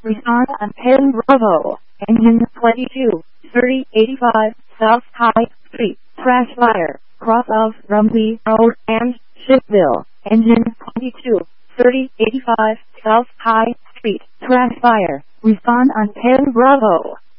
Respond on 10 Bravo, engine 22, 3085, South High Street, crash fire, cross of Rumsey Road and Shipville, engine 22, 3085, South High Street, crash fire. Respond on 10 Bravo.